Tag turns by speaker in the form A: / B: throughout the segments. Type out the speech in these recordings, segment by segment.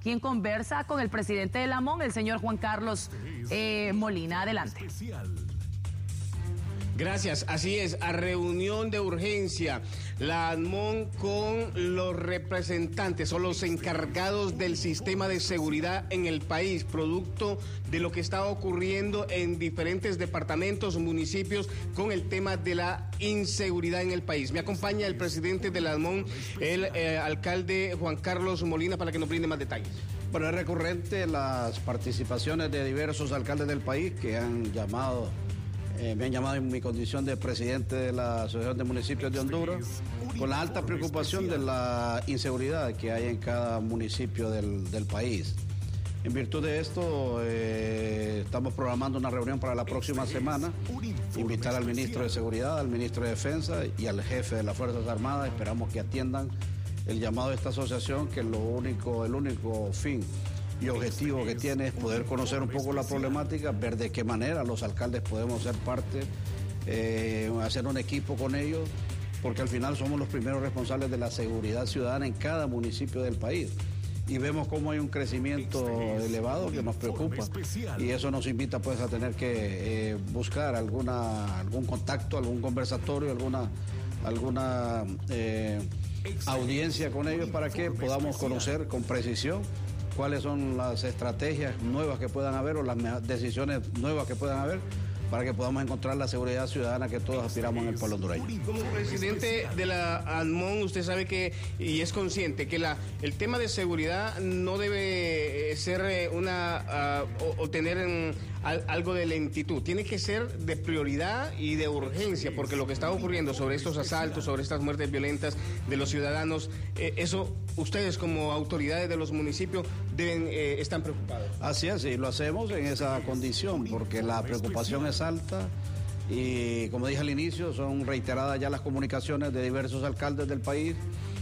A: quien conversa con el presidente del AMON, el señor Juan Carlos Molina. Adelante.
B: Gracias, así es, a reunión de urgencia, la ANMON con los representantes o los encargados del sistema de seguridad en el país, producto de lo que está ocurriendo en diferentes departamentos, municipios, con el tema de la inseguridad en el país. Me acompaña el presidente de la ANMON, el alcalde Juan Carlos Molina, para que nos brinde más detalles.
C: Bueno, es recurrente las participaciones de diversos alcaldes del país que han llamado. Me han llamado en mi condición de presidente de la Asociación de Municipios de Honduras, con la alta preocupación de la inseguridad que hay en cada municipio del país. En virtud de esto, estamos programando una reunión para la próxima semana, invitar al ministro de Seguridad, al ministro de Defensa y al jefe de las Fuerzas Armadas. Esperamos que atiendan el llamado de esta asociación, que el único fin y objetivo que tiene es poder conocer un poco la problemática, ver de qué manera los alcaldes podemos ser parte, hacer un equipo con ellos, porque al final somos los primeros responsables de la seguridad ciudadana en cada municipio del país. Y vemos cómo hay un crecimiento elevado que nos preocupa, y eso nos invita pues a tener que buscar algún contacto, algún conversatorio, alguna audiencia con ellos para que podamos conocer con precisión cuáles son las estrategias nuevas que puedan haber o las decisiones nuevas que puedan haber para que podamos encontrar la seguridad ciudadana que todos aspiramos en el pueblo hondureño.
B: Como presidente de la ANMON, usted sabe que, y es consciente, que el tema de seguridad no debe ser o tener algo de lentitud, tiene que ser de prioridad y de urgencia, porque lo que está ocurriendo sobre estos asaltos, sobre estas muertes violentas de los ciudadanos, eso ustedes como autoridades de los municipios están preocupados.
C: Así es, y lo hacemos en esa condición, porque la preocupación es alta y, como dije al inicio, son reiteradas ya las comunicaciones de diversos alcaldes del país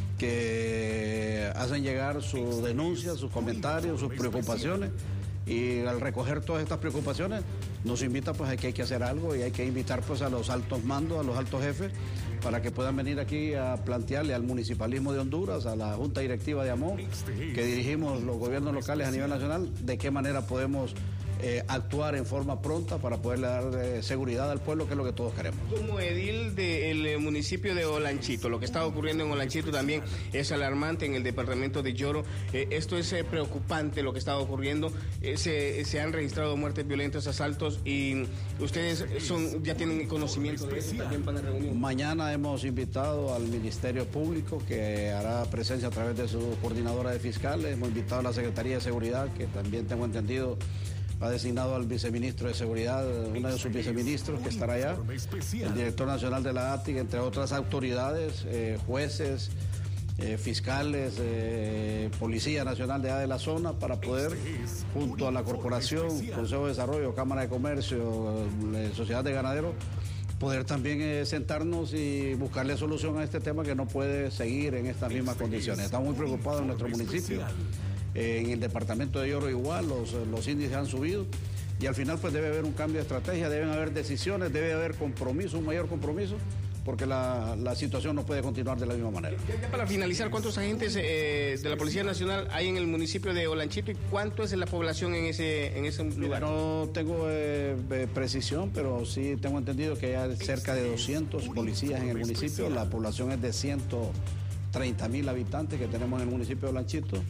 C: que hacen llegar sus denuncias, sus comentarios, sus preocupaciones, y al recoger todas estas preocupaciones nos invita pues a que hay que hacer algo, y hay que invitar pues a los altos mandos, a los altos jefes, para que puedan venir aquí a plantearle al municipalismo de Honduras, a la Junta Directiva de AMON, que dirigimos los gobiernos locales a nivel nacional, de qué manera podemos actuar en forma pronta para poderle dar seguridad al pueblo, que es lo que todos queremos.
B: Como edil del municipio de Olanchito, lo que está ocurriendo en Olanchito también es alarmante en el departamento de Yoro. Esto es preocupante lo que está ocurriendo. Se han registrado muertes violentas, asaltos, y ustedes ya tienen conocimiento de eso, también van a reunir.
C: Mañana hemos invitado al Ministerio Público, que hará presencia a través de su coordinadora de fiscales. Hemos invitado a la Secretaría de Seguridad, que también tengo entendido ha designado al viceministro de Seguridad, uno de sus viceministros que estará allá, el director nacional de la ATIC, entre otras autoridades, jueces, fiscales, Policía Nacional de allá de la zona, para poder, junto a la Corporación, Consejo de Desarrollo, Cámara de Comercio, Sociedad de Ganaderos, poder también sentarnos y buscarle solución a este tema que no puede seguir en estas mismas condiciones. Estamos muy preocupados en nuestro municipio. En el departamento de Yoro igual, los índices han subido, y al final pues debe haber un cambio de estrategia, deben haber decisiones, debe haber compromiso, un mayor compromiso, porque la situación no puede continuar de la misma manera.
B: Ya para finalizar, ¿cuántos agentes de la Policía Nacional hay en el municipio de Olanchito y cuánto es la población en ese lugar?
C: No tengo precisión, pero sí tengo entendido que hay cerca de 200 policías en el municipio. La población es de 130,000 habitantes que tenemos en el municipio de Olanchito.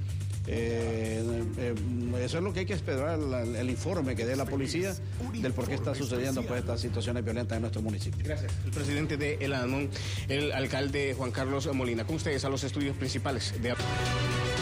C: Eso es lo que hay que esperar, el informe que dé la policía del por qué está sucediendo pues estas situaciones violentas en nuestro municipio.
B: Gracias. El presidente de El ANMON, el alcalde Juan Carlos Molina. Con ustedes a los estudios principales de